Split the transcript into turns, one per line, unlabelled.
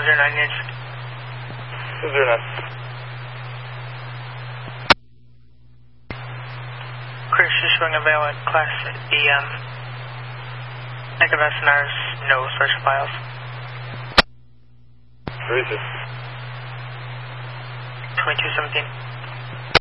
709 units.
709.
Chris, just showing avail at Class EM. Active SNRs, no search files.
36.
2217.